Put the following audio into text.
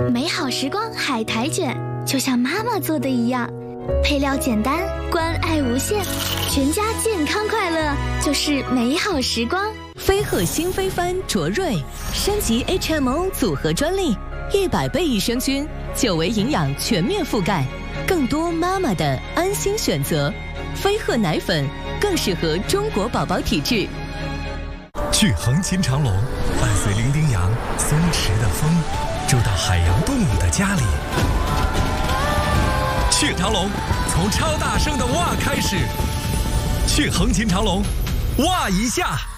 美好时光海苔卷，就像妈妈做的一样，配料简单，关爱无限，全家健康快乐就是美好时光。 飞鹤新飞帆卓瑞升级 HMO 组合专利，100倍益生菌，久维营养全面覆盖，更多妈妈的安心选择。飞鹤奶粉更适合中国宝宝体质。 去横琴长隆，伴随伶仃羊松弛的风，住到海洋动物的家里。去长隆，从超大声的哇开始。去横琴长隆，哇一下。